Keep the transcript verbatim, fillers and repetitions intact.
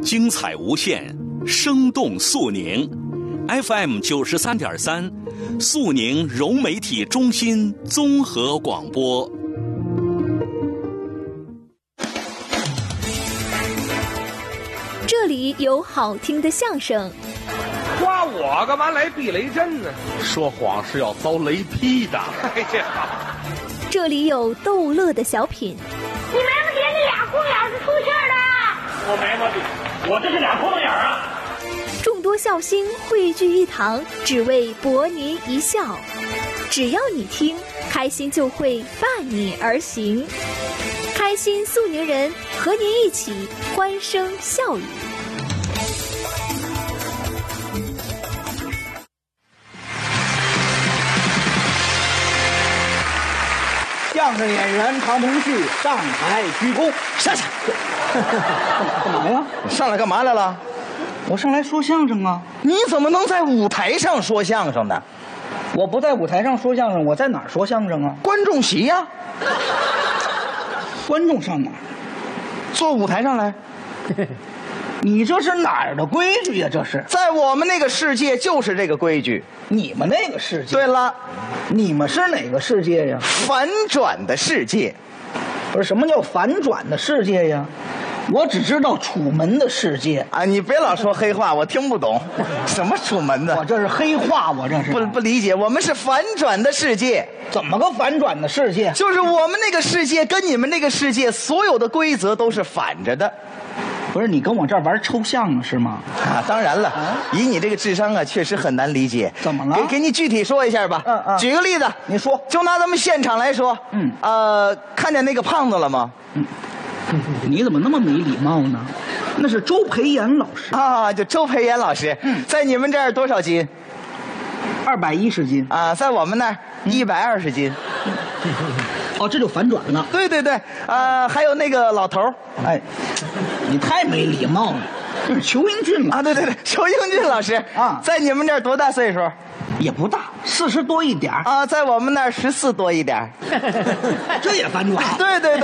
精彩无限，生动肃宁。F M 九十三点三，肃宁融媒体中心综合广播。 这里有好听的相声。 夸我干嘛来避雷针呢？ 说谎是要遭雷劈的。 哎，这好。 这里有逗乐的小品。 你没不觉那俩空眼是出气儿的？ 我没毛病，我这是俩空眼啊。 众多笑星汇聚一堂，只为博您一笑。只要你听，开心就会伴你而行。开心肃宁人，和您一起欢声笑语。 相声演员唐同旭上台鞠躬，下去。干嘛呀？ 上来干嘛来了？ 我上来说相声啊。 你怎么能在舞台上说相声呢？ 我不在舞台上说相声，我在哪儿说相声啊？ 观众席呀、啊。 观众上哪儿？ 坐舞台上来。 你这是哪儿的规矩呀？这是在我们那个世界就是这个规矩。 你们那个世界？ 对了， 你们是哪个世界呀？ 反转的世界。 不是，什么叫反转的世界呀？我只知道楚门的世界啊！你别老说黑话，我听不懂。什么楚门的？ 我这是黑话，我这是不不理解。我们是反转的世界。 怎么个反转的世界？ 就是我们那个世界跟你们那个世界所有的规则都是反着的。 不是，你跟我这儿玩抽象呢是吗？ 啊，当然了，啊、以你这个智商啊，确实很难理解。 怎么了？ 给给你具体说一下吧。 嗯嗯。 举个例子， 你说。 就拿咱们现场来说， 嗯， 呃，看见那个胖子了吗？ 嗯。你怎么那么没礼貌呢？那是周培炎老师啊，就周培炎老师。 嗯， 在你们这儿多少斤？ 二百一十斤啊，在我们那儿一百二十斤。 嗯、哦，这就反转了。 对对对，呃，还有那个老头儿， 哎，你太没礼貌了。这是裘英俊啊，对对对，裘英俊老师啊， 在你们这儿多大岁数？ 也不大，四十多一点啊，在我们那儿十四多一点。 这也反转？ 对对对。